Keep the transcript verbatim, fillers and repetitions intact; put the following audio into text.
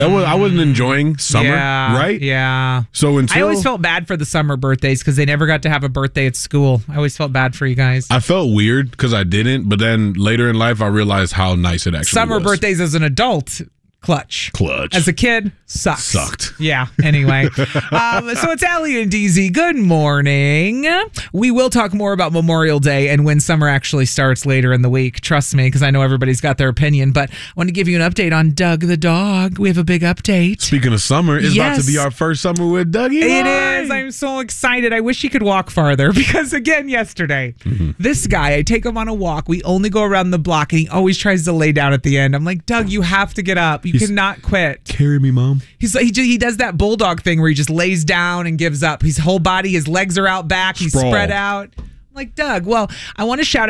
That was, I wasn't enjoying summer, yeah, right? Yeah. So until I always felt bad for the summer birthdays because they never got to have a birthday at school. I always felt bad for you guys. I felt weird because I didn't, but then later in life I realized how nice it actually Summer was. birthdays as an adult, clutch. Clutch. As a kid, sucks. Sucked. Yeah, anyway. um, so it's Allie and D Z. Good morning. We will talk more about Memorial Day and when summer actually starts later in the week. Trust me, because I know everybody's got their opinion. But I want to give you an update on Doug the dog. We have a big update. Speaking of summer, it's Yes. about to be our first summer with Dougie. It Live. is. I'm so excited. I wish he could walk farther because, again, yesterday, mm-hmm. this guy, I take him on a walk. We only go around the block, and he always tries to lay down at the end. I'm like, Doug, you have to get up. You He's, cannot quit. Carry me, Mom. He's like, he, he does that bulldog thing where he just lays down and gives up. His whole body, his legs are out back. He's Sprawl. spread out. I'm like, Doug, well, I want to shout